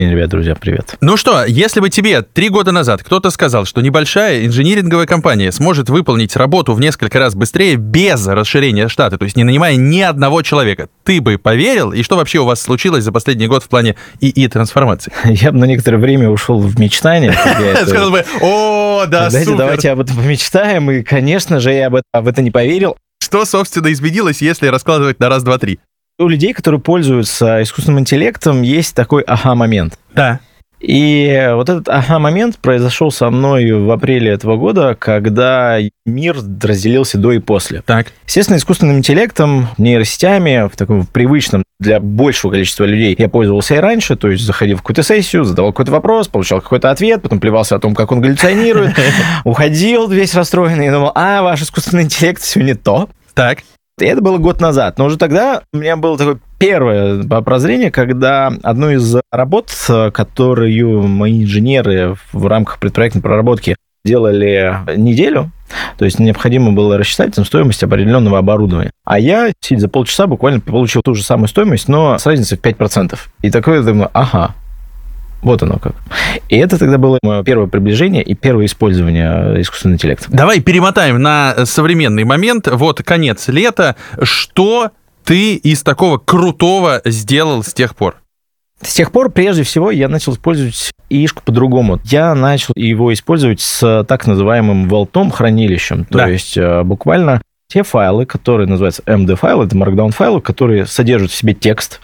Ребят, друзья, привет. Ну что, если бы тебе 3 года назад кто-то сказал, что небольшая инжиниринговая компания сможет выполнить работу в несколько раз быстрее без расширения штата, то есть не нанимая ни одного человека, ты бы поверил? И что вообще у вас случилось за последний год в плане ИИ-трансформации? Я бы на некоторое время ушел в мечтание. Сказал бы, о, да, супер. Давайте об этом помечтаем, и, конечно же, я бы в это не поверил. Что, собственно, изменилось, если раскладывать на раз, два, три? У людей, которые пользуются искусственным интеллектом, есть такой ага-момент. Да. И вот этот ага-момент произошел со мной в апреле этого года, когда мир разделился до и после. Так. Естественно, искусственным интеллектом, нейросетями, в таком привычном для большего количества людей я пользовался и раньше, то есть заходил в какую-то сессию, задавал какой-то вопрос, получал какой-то ответ, потом плевался о том, как он галлюционирует, уходил весь расстроенный и думал, ваш искусственный интеллект все не то. Так. И это было год назад. Но уже тогда у меня было такое первое прозрение, когда одну из работ, которую мои инженеры в рамках предпроектной проработки делали неделю, то есть необходимо было рассчитать там стоимость определенного оборудования. А я, сидя за полчаса, буквально получил ту же самую стоимость, но с разницей в 5%. И такое, думаю, вот оно как. И это тогда было мое первое приближение и первое использование искусственного интеллекта. Давай перемотаем на современный момент. Вот конец лета. Что ты из такого крутого сделал с тех пор? С тех пор, прежде всего, я начал использовать ИИшку по-другому. Я начал его использовать с так называемым Vault хранилищем. То есть буквально те файлы, которые называются MD-файлы, это Markdown-файлы, которые содержат в себе текст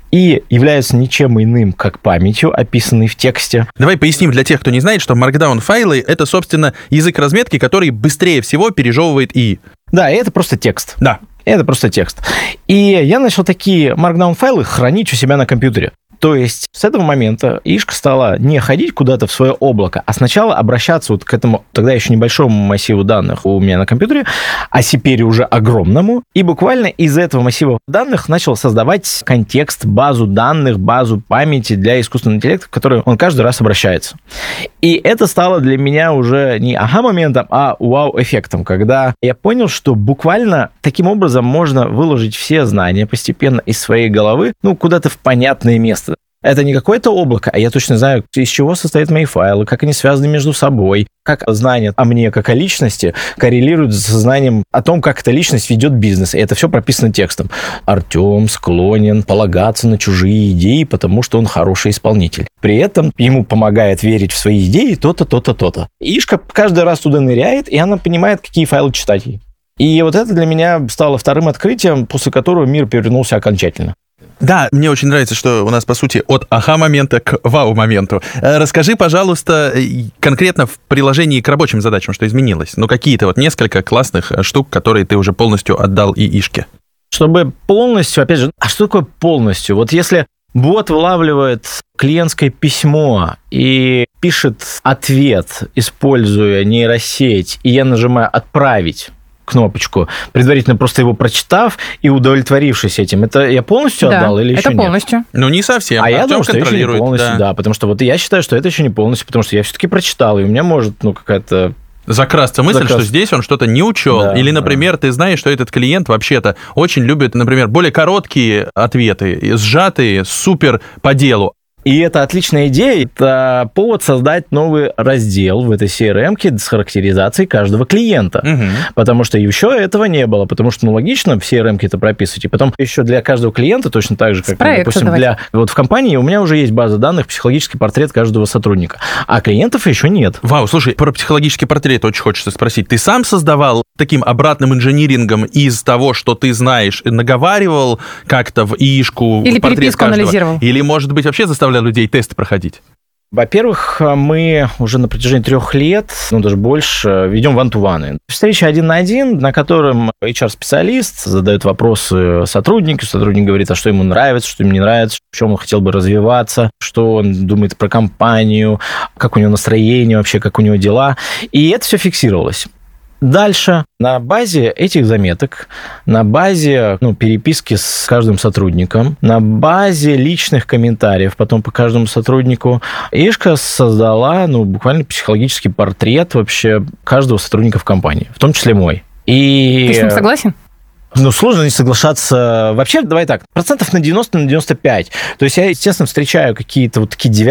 и являются ничем иным, как памятью, описанной в тексте. Давай поясним для тех, кто не знает, что Markdown-файлы — это, собственно, язык разметки, который быстрее всего пережевывает ИИ. Да, и это просто текст. Да. Это просто текст. И я начал такие Markdown-файлы хранить у себя на компьютере. То есть с этого момента ИИшка стала не ходить куда-то в свое облако, а сначала обращаться вот к этому тогда еще небольшому массиву данных у меня на компьютере, а теперь уже огромному, и буквально из этого массива данных начал создавать контекст, базу данных, базу памяти для искусственного интеллекта, в которую он каждый раз обращается. И это стало для меня уже не ага-моментом, а вау-эффектом, когда я понял, что буквально таким образом можно выложить все знания постепенно из своей головы, куда-то в понятное место. Это не какое-то облако, а я точно знаю, из чего состоят мои файлы, как они связаны между собой, как знания о мне как о личности коррелируют со знанием о том, как эта личность ведет бизнес. И это все прописано текстом. Артем склонен полагаться на чужие идеи, потому что он хороший исполнитель. При этом ему помогает верить в свои идеи то-то, то-то, то-то. ИИшка каждый раз туда ныряет, и она понимает, какие файлы читать ей. И вот это для меня стало вторым открытием, после которого мир перевернулся окончательно. Да, мне очень нравится, что у нас, по сути, от ага-момента к вау-моменту. Расскажи, пожалуйста, конкретно в приложении к рабочим задачам, что изменилось. Какие-то вот несколько классных штук, которые ты уже полностью отдал ИИшке. Чтобы полностью, опять же, что такое полностью? Вот если бот вылавливает клиентское письмо и пишет ответ, используя нейросеть, и я нажимаю «Отправить», кнопочку, предварительно просто его прочитав и удовлетворившись этим. Это я полностью отдал или еще нет? Это полностью. Не совсем. Я думаю, что еще не полностью, да, потому что вот я считаю, что это еще не полностью, потому что я все-таки прочитал, и у меня может, какая-то... Закрасться мысль, что здесь он что-то не учел. Да, или, например, ты знаешь, что этот клиент вообще-то очень любит, например, более короткие ответы, сжатые, супер по делу. И это отличная идея, это повод создать новый раздел в этой CRM-ке с характеризацией каждого клиента. Потому что еще этого не было, потому что, логично, в CRM-ке это прописывать. И потом еще для каждого клиента, точно так же, как, допустим, в компании у меня уже есть база данных, психологический портрет каждого сотрудника, а клиентов еще нет. Вау, слушай, про психологический портрет очень хочется спросить. Ты сам создавал таким обратным инжинирингом из того, что ты знаешь, наговаривал как-то в ИИшку или портрет переписку каждого? Анализировал? Или, может быть, вообще заставлял людей тесты проходить? Во-первых, мы уже на протяжении 3 лет, даже больше, ведем one-to-one. Встреча 1 на 1, на котором HR-специалист задает вопросы сотруднику, сотрудник говорит, что ему нравится, что ему не нравится, в чем он хотел бы развиваться, что он думает про компанию, как у него настроение вообще, как у него дела. И это все фиксировалось. Дальше на базе этих заметок, на базе переписки с каждым сотрудником, на базе личных комментариев потом по каждому сотруднику, ИИшка создала буквально психологический портрет вообще каждого сотрудника в компании, в том числе мой. И... Ты с ним согласен? Ну, сложно не соглашаться. Вообще, давай так, процентов на 90, на 95. То есть я, естественно, встречаю какие-то вот такие